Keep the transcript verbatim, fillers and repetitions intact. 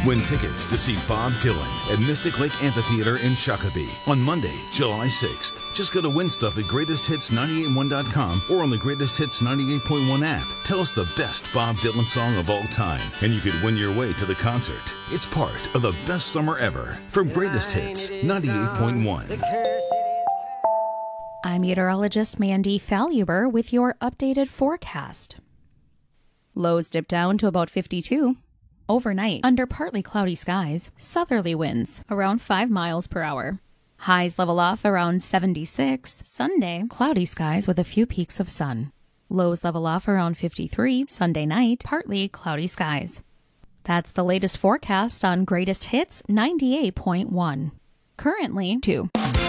Win tickets to see Bob Dylan at Mystic Lake Amphitheater in Shakopee on Monday, July sixth. Just go to win stuff at greatest hits nine eight one dot com or on the Greatest Hits ninety-eight point one app. Tell us the best Bob Dylan song of all time, and you could win your way to the concert. It's part of the best summer ever from Greatest Hits ninety-eight point one. I'm meteorologist Mandy Faluber with your updated forecast. Lows dip down to about fifty-two. Overnight, under partly cloudy skies, southerly winds around five miles per hour. Highs level off around seventy-six. Sunday, cloudy skies with a few peaks of sun. Lows level off around fifty-three. Sunday night, partly cloudy skies. That's the latest forecast on Greatest Hits ninety-eight point one. Currently, two.